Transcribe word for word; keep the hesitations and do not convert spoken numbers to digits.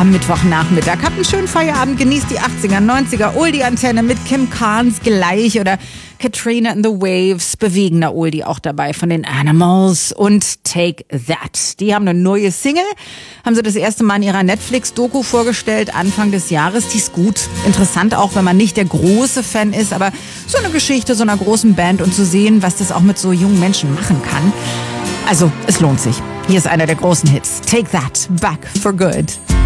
am Mittwochnachmittag. Habt einen schönen Feierabend, genießt die achtziger, neunziger Oldie-Antenne mit Kim Carnes gleich oder Katrina and the Waves, bewegender Oldie auch dabei von den Animals und Take That. Die haben eine neue Single, haben sie das erste Mal in ihrer Netflix-Doku vorgestellt, Anfang des Jahres. Die ist gut, interessant auch, wenn man nicht der große Fan ist, aber so eine Geschichte so einer großen Band und zu sehen, was das auch mit so jungen Menschen machen kann. Also, es lohnt sich. Hier ist einer der großen Hits. Take That, Back for Good.